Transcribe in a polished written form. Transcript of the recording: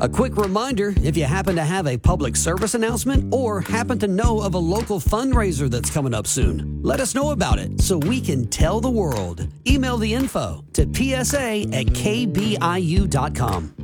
A quick reminder, if you happen to have a public service announcement or happen to know of a local fundraiser that's coming up soon, let us know about it so we can tell the world. Email the info to psa@kbiu.com.